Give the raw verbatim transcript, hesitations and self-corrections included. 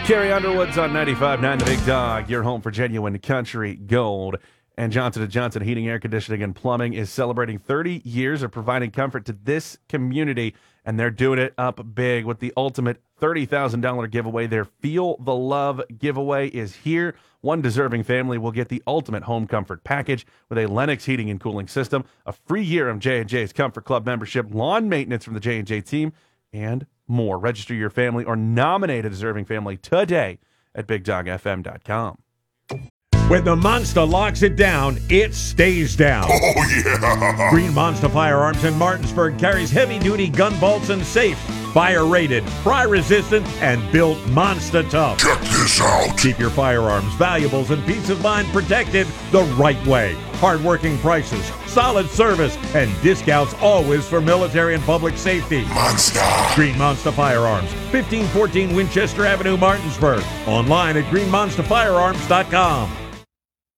Carrie Underwood's on ninety-five point nine The Big Dog, your home for genuine country gold. And Johnson and Johnson Heating, Air Conditioning, and Plumbing is celebrating thirty years of providing comfort to this community, and they're doing it up big with the ultimate thirty thousand dollars giveaway. Their Feel the Love giveaway is here. One deserving family will get the ultimate home comfort package with a Lennox heating and cooling system, a free year of J and J's Comfort Club membership, lawn maintenance from the J and J team, and more. Register your family or nominate a deserving family today at big dog f m dot com. When the Monster locks it down, it stays down. Oh, yeah! Green Monster Firearms in Martinsburg carries heavy-duty gun vaults and safes, fire-rated, fry-resistant, and built monster tough. Check this out. Keep your firearms, valuables, and peace of mind protected the right way. Hard-working prices, solid service, and discounts always for military and public safety. Monster. Green Monster Firearms, fifteen fourteen Winchester Avenue, Martinsburg. Online at green monster firearms dot com.